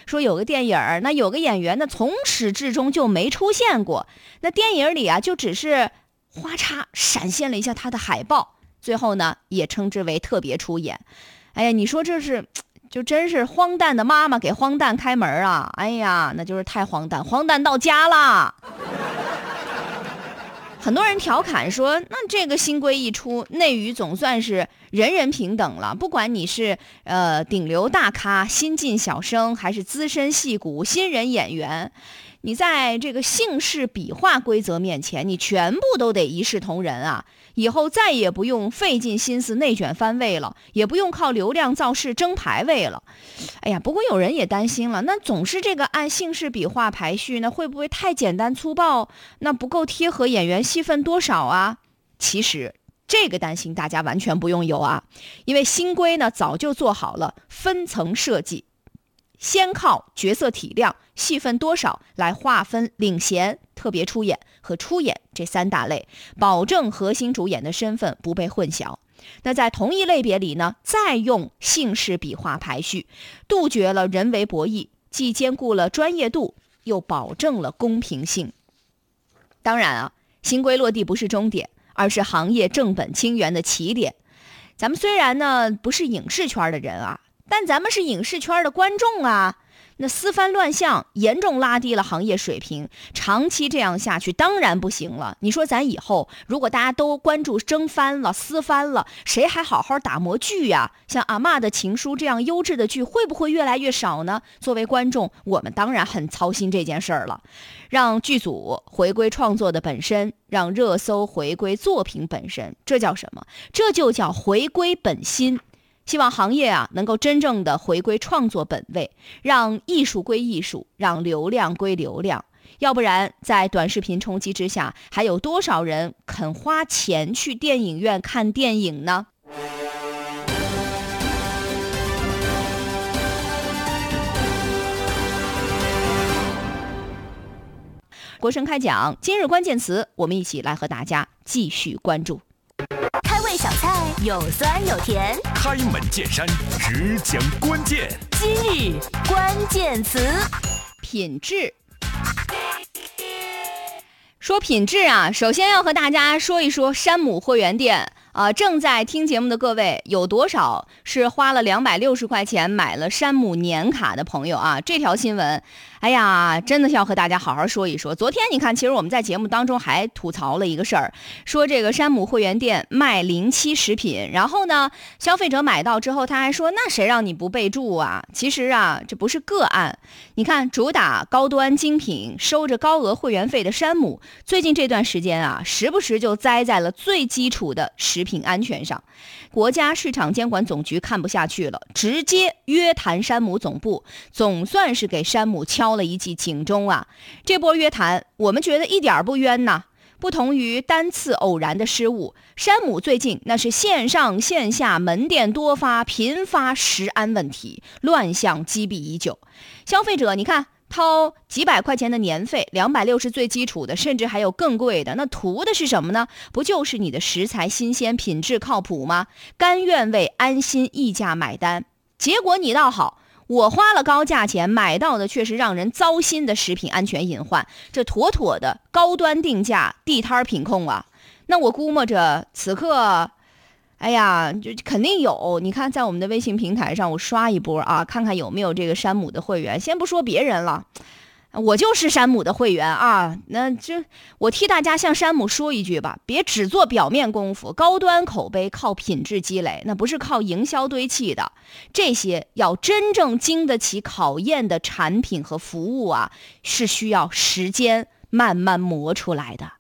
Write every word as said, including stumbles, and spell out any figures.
说有个电影儿，那有个演员呢从始至终就没出现过，那电影里啊就只是花叉闪现了一下他的海报，最后呢也称之为特别出演。哎呀，你说这是就真是荒诞的妈妈给荒诞开门啊！哎呀，那就是太荒诞，荒诞到家了。很多人调侃说，那这个新规一出，内娱总算是人人平等了，不管你是呃顶流大咖、新晋小生，还是资深戏骨、新人演员，你在这个姓氏笔画规则面前，你全部都得一视同仁啊！以后再也不用费尽心思内卷翻位了，也不用靠流量造势争排位了。哎呀，不过有人也担心了，那总是这个按姓氏笔画排序，那会不会太简单粗暴？那不够贴合演员戏份多少啊？其实这个担心大家完全不用有啊，因为新规呢早就做好了分层设计，先靠角色体量、戏份多少来划分领衔、特别出演和出演这三大类，保证核心主演的身份不被混淆。那在同一类别里呢，再用姓氏笔画排序，杜绝了人为博弈，既兼顾了专业度，又保证了公平性。当然啊，新规落地不是终点，而是行业正本清源的起点。咱们虽然呢不是影视圈的人啊，但咱们是影视圈的观众啊，那私翻乱象严重拉低了行业水平，长期这样下去当然不行了。你说咱以后如果大家都关注争翻了、私翻了，谁还好好打磨剧呀？像阿嬷的情书这样优质的剧会不会越来越少呢？作为观众，我们当然很操心这件事儿了。让剧组回归创作的本身，让热搜回归作品本身，这叫什么？这就叫回归本心。希望行业啊能够真正的回归创作本位，让艺术归艺术，让流量归流量。要不然在短视频冲击之下，还有多少人肯花钱去电影院看电影呢？国声开讲，今日关键词，我们一起来和大家继续关注。 开胃小菜，有酸有甜， 开门见山，只讲关键。 今日关键词， 品质。说品质啊，首先要和大家说一说山姆会员店啊、呃，正在听节目的各位，有多少是花了两百六十块钱买了山姆年卡的朋友啊？这条新闻，哎呀，真的要和大家好好说一说。昨天你看，其实我们在节目当中还吐槽了一个事儿，说这个山姆会员店卖临期食品，然后呢，消费者买到之后，他还说那谁让你不备注啊？其实啊，这不是个案。你看，主打高端精品、收着高额会员费的山姆，最近这段时间啊，时不时就栽在了最基础的食品安全上。国家市场监管总局看不下去了，直接约谈山姆总部，总算是给山姆敲了一记警钟啊！这波约谈，我们觉得一点不冤呐。不同于单次偶然的失误，山姆最近那是线上线下门店多发，频发食安问题，乱象积弊已久。消费者，你看，掏几百块钱的年费，两百六十最基础的，甚至还有更贵的，那图的是什么呢？不就是你的食材新鲜、品质靠谱吗？甘愿为安心溢价买单。结果你倒好，我花了高价钱买到的却是让人糟心的食品安全隐患，这妥妥的高端定价地摊品控啊！那我估摸着此刻，哎呀，就肯定有。你看，在我们的微信平台上，我刷一波啊，看看有没有这个山姆的会员。先不说别人了，我就是山姆的会员啊。那这我替大家向山姆说一句吧，别只做表面功夫，高端口碑靠品质积累，那不是靠营销堆砌的。这些要真正经得起考验的产品和服务啊，是需要时间慢慢磨出来的。